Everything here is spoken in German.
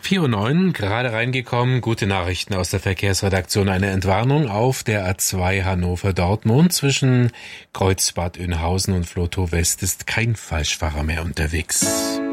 4:09 Uhr, gerade reingekommen. Gute Nachrichten aus der Verkehrsredaktion. Eine Entwarnung auf der A2 Hannover-Dortmund. Zwischen Kreuzbad Oeynhausen und Flotow West ist kein Falschfahrer mehr unterwegs.